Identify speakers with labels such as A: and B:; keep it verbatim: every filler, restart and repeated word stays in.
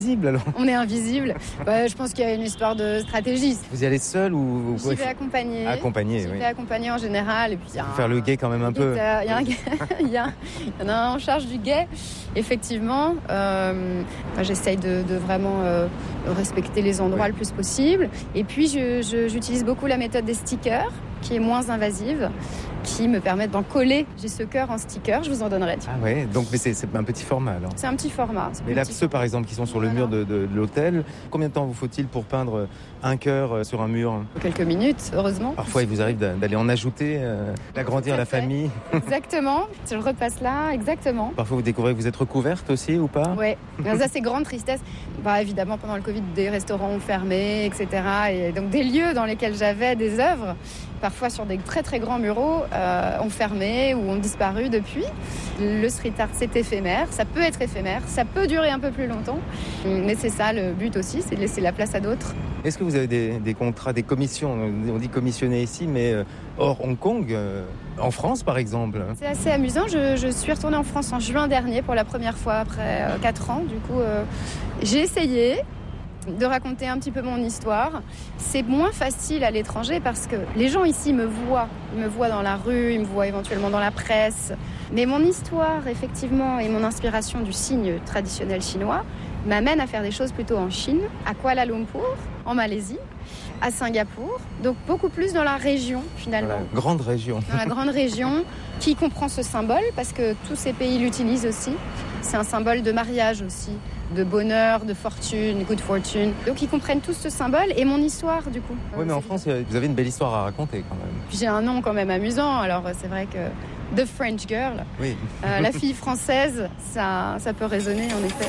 A: invisible alors.
B: On est invisible. Bah, je pense qu'il y a une histoire de stratégie.
A: Vous y allez seul ou
B: J'y vais accompagner.
A: Accompagner,
B: J'y
A: oui.
B: vais accompagner en général. Et puis, il y a
A: Faut
B: un...
A: faire le guet quand même un peu.
B: Il y a un, il y a, il y en a un en charge du guet, effectivement. Euh, moi, j'essaye de, de vraiment euh, respecter les endroits oui. le plus possible. Et puis, je, je, j'utilise beaucoup la méthode des stickers, qui est moins invasive, qui me permettent d'en coller. J'ai ce cœur en sticker, je vous en donnerai.
A: Ah ouais, donc mais c'est, c'est un petit format alors.
B: C'est un petit format.
A: Mais là, ceux format. Par exemple qui sont sur voilà. le mur de, de, de l'hôtel, combien de temps vous faut-il pour peindre un cœur sur un mur ?
B: Quelques minutes, heureusement.
A: Parfois, il vous arrive d'aller en ajouter, euh, d'agrandir la famille.
B: Exactement, je repasse là, exactement.
A: Parfois, vous découvrez que vous êtes recouverte aussi ou pas ?
B: Oui, ça c'est grande tristesse. Bah, évidemment, pendant le Covid, des restaurants ont fermé, et cetera. Et donc des lieux dans lesquels j'avais des œuvres, parfois sur des très très grands muraux, euh, ont fermé ou ont disparu depuis. Le street art, c'est éphémère, ça peut être éphémère, ça peut durer un peu plus longtemps, mais c'est ça le but aussi, c'est de laisser la place à d'autres.
A: Est-ce que vous avez des, des contrats, des commissions, on dit commissionner ici, mais hors Hong Kong, euh, en France par exemple ?
B: C'est assez amusant, je, je suis retournée en France en juin dernier pour la première fois après euh, quatre ans, du coup euh, j'ai essayé de raconter un petit peu mon histoire. C'est moins facile à l'étranger parce que les gens ici me voient. Ils me voient dans la rue, ils me voient éventuellement dans la presse. Mais mon histoire, effectivement, et mon inspiration du signe traditionnel chinois m'amène à faire des choses plutôt en Chine, à Kuala Lumpur, en Malaisie, à Singapour. Donc beaucoup plus dans la région, finalement.
A: Dans la grande région.
B: Dans la grande région, qui comprend ce symbole, parce que tous ces pays l'utilisent aussi. C'est un symbole de mariage aussi, de bonheur, de fortune, good fortune. Donc ils comprennent tous ce symbole et mon histoire du coup.
A: Oui, mais en France, vous avez une belle histoire à raconter quand même.
B: J'ai un nom quand même amusant, alors c'est vrai que The French Girl,
A: oui.
B: euh, la fille française, ça, ça peut résonner en effet.